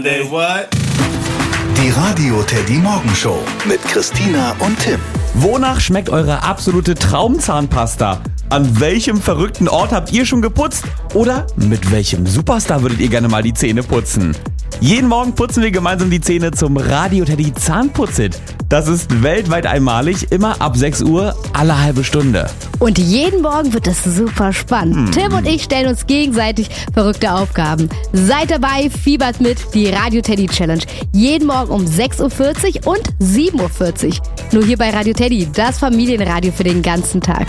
Die Radio Teddy Morgenshow mit Christina und Tim. Wonach schmeckt eure absolute Traumzahnpasta? An welchem verrückten Ort habt ihr schon geputzt? Oder mit welchem Superstar würdet ihr gerne mal die Zähne putzen? Jeden Morgen putzen wir gemeinsam die Zähne zum Radio Teddy Zahnputzit. Das ist weltweit einmalig, immer ab 6 Uhr, alle halbe Stunde. Und jeden Morgen wird es super spannend. Tim und ich stellen uns gegenseitig verrückte Aufgaben. Seid dabei, fiebert mit, die Radio Teddy Challenge. Jeden Morgen um 6.40 Uhr und 7.40 Uhr. Nur hier bei Radio Teddy, das Familienradio für den ganzen Tag.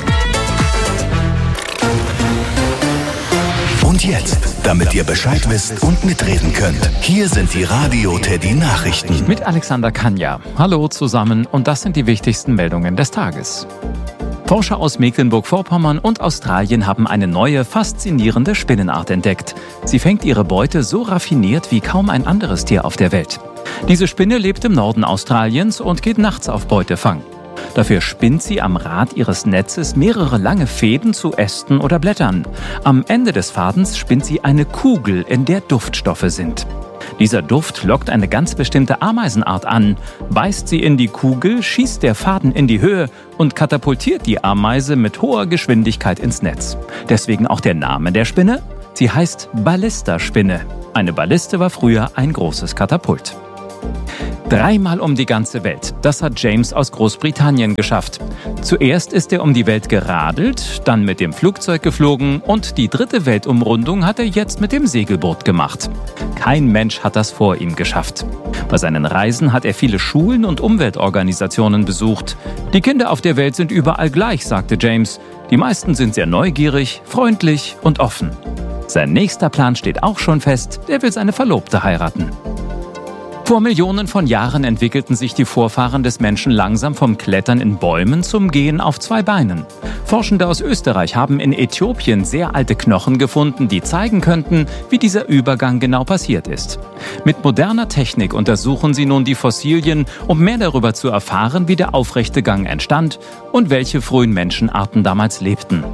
Und jetzt, damit ihr Bescheid wisst und mitreden könnt, hier sind die Radio Teddy Nachrichten. Mit Alexander Kanja. Hallo zusammen und das sind die wichtigsten Meldungen des Tages. Forscher aus Mecklenburg-Vorpommern und Australien haben eine neue, faszinierende Spinnenart entdeckt. Sie fängt ihre Beute so raffiniert wie kaum ein anderes Tier auf der Welt. Diese Spinne lebt im Norden Australiens und geht nachts auf Beutefang. Dafür spinnt sie am Rad ihres Netzes mehrere lange Fäden zu Ästen oder Blättern. Am Ende des Fadens spinnt sie eine Kugel, in der Duftstoffe sind. Dieser Duft lockt eine ganz bestimmte Ameisenart an. Beißt sie in die Kugel, schießt der Faden in die Höhe und katapultiert die Ameise mit hoher Geschwindigkeit ins Netz. Deswegen auch der Name der Spinne. Sie heißt Ballisterspinne. Eine Balliste war früher ein großes Katapult. 3-mal um die ganze Welt. Das hat James aus Großbritannien geschafft. Zuerst ist er um die Welt geradelt, dann mit dem Flugzeug geflogen und die 3. Weltumrundung hat er jetzt mit dem Segelboot gemacht. Kein Mensch hat das vor ihm geschafft. Bei seinen Reisen hat er viele Schulen und Umweltorganisationen besucht. Die Kinder auf der Welt sind überall gleich, sagte James. Die meisten sind sehr neugierig, freundlich und offen. Sein nächster Plan steht auch schon fest. Er will seine Verlobte heiraten. Vor Millionen von Jahren entwickelten sich die Vorfahren des Menschen langsam vom Klettern in Bäumen zum Gehen auf 2 Beinen. Forschende aus Österreich haben in Äthiopien sehr alte Knochen gefunden, die zeigen könnten, wie dieser Übergang genau passiert ist. Mit moderner Technik untersuchen sie nun die Fossilien, um mehr darüber zu erfahren, wie der aufrechte Gang entstand und welche frühen Menschenarten damals lebten.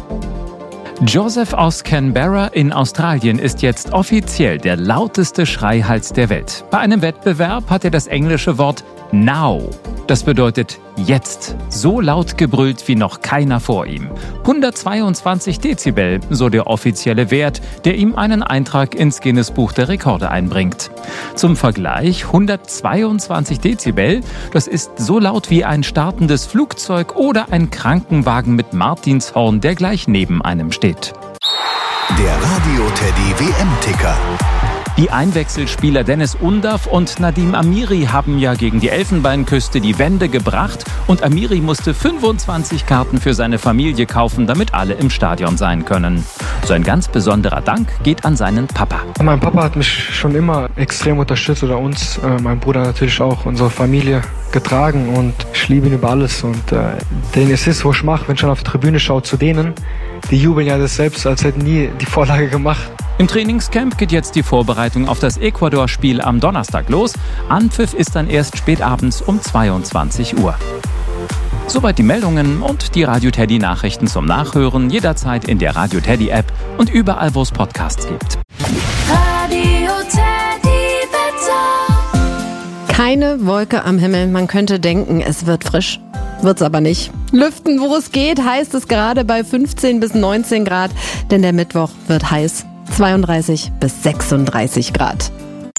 Joseph aus Canberra in Australien ist jetzt offiziell der lauteste Schreihals der Welt. Bei einem Wettbewerb hat er das englische Wort Now. Das bedeutet jetzt. So laut gebrüllt wie noch keiner vor ihm. 122 Dezibel, so der offizielle Wert, der ihm einen Eintrag ins Guinness-Buch der Rekorde einbringt. Zum Vergleich, 122 Dezibel, das ist so laut wie ein startendes Flugzeug oder ein Krankenwagen mit Martinshorn, der gleich neben einem steht. Der Radio Teddy WM-Ticker. Die Einwechselspieler Dennis Undav und Nadim Amiri haben ja gegen die Elfenbeinküste die Wende gebracht und Amiri musste 25 Karten für seine Familie kaufen, damit alle im Stadion sein können. So ein ganz besonderer Dank geht an seinen Papa. Mein Papa hat mich schon immer extrem unterstützt oder uns, mein Bruder natürlich auch, unsere Familie getragen und ich liebe ihn über alles und den Assist, wo ich mache, wenn ich schon auf die Tribüne schaue, zu denen, die jubeln ja das selbst, als hätten nie die Vorlage gemacht. Im Trainingscamp geht jetzt die Vorbereitung auf das Ecuador-Spiel am Donnerstag los. Anpfiff ist dann erst spät abends um 22 Uhr. Soweit die Meldungen und die Radio Teddy Nachrichten zum Nachhören jederzeit in der Radio Teddy App und überall, wo es Podcasts gibt. Radio Teddy Wetter. Keine Wolke am Himmel. Man könnte denken, es wird frisch. Wird's aber nicht. Lüften, wo es geht, heißt es gerade bei 15 bis 19 Grad. Denn der Mittwoch wird heiß. 32 bis 36 Grad.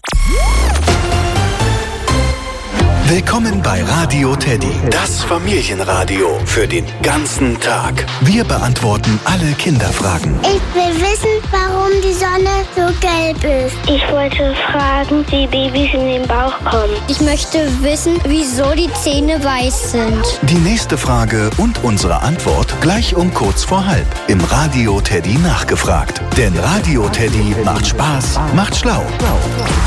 Willkommen bei Radio Teddy, das Familienradio für den ganzen Tag. Wir beantworten alle Kinderfragen. Ich will wissen, warum die Sonne so gelb ist. Ich wollte fragen, wie Babys in den Bauch kommen. Ich möchte wissen, wieso die Zähne weiß sind. Die nächste Frage und unsere Antwort gleich um kurz vor halb im Radio Teddy nachgefragt. Denn Radio Teddy macht Spaß, macht schlau.